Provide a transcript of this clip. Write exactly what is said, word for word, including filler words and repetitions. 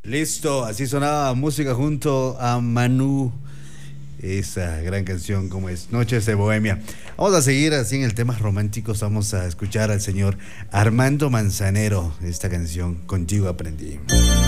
Listo, así sonaba música junto a Manu. Esa gran canción como es Noches de Bohemia. Vamos a seguir así en el tema románticos. Vamos a escuchar al señor Armando Manzanero. Esta canción, Contigo aprendí.